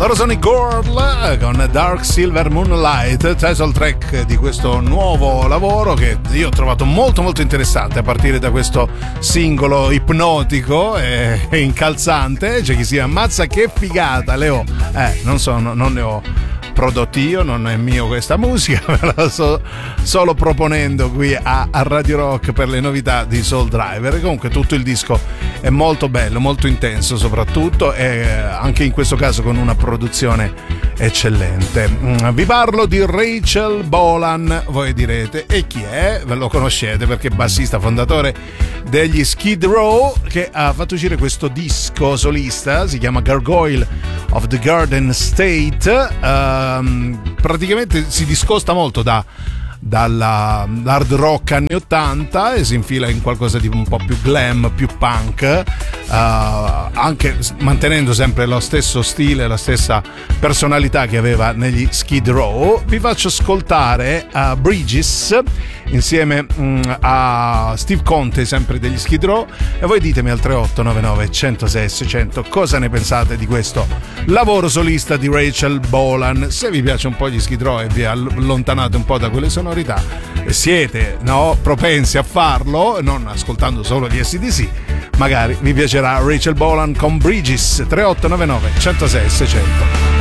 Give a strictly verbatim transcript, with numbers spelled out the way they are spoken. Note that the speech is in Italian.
Loro sono i Girl con Dark Silver Moonlight, title track di questo nuovo lavoro che io ho trovato molto molto interessante a partire da questo singolo ipnotico e incalzante. C'è chi si ammazza, che figata, Leo. Eh, non so, non ne ho prodotti io, non è mio questa musica, me la sto solo proponendo qui a, a Radio Rock per le novità di Soul Driver. Comunque tutto il disco è molto bello, molto intenso soprattutto, e anche in questo caso con una produzione eccellente. Vi parlo di Rachel Bolan, voi direte, e chi è? Ve lo conoscete perché è bassista fondatore degli Skid Row, che ha fatto uscire questo disco solista, si chiama Gargoyle of the Garden State. Uh, praticamente si discosta molto da dall'hard rock anni ottanta e si infila in qualcosa di un po' più glam, più punk, uh, anche mantenendo sempre lo stesso stile, la stessa personalità che aveva negli Skid Row. Vi faccio ascoltare uh, Bridges insieme um, a Steve Conte, sempre degli Skid Row, e voi ditemi al tre otto nove nove uno zero sei seicento cosa ne pensate di questo lavoro solista di Rachel Bolan. Se vi piace un po' gli Skid Row e vi allontanate un po' da quelle sonorità, siete no, propensi a farlo, non ascoltando solo gli A C D C, magari vi piacerà Rachel Bolan con Bridges. Tre otto nove nove uno zero sei seicento.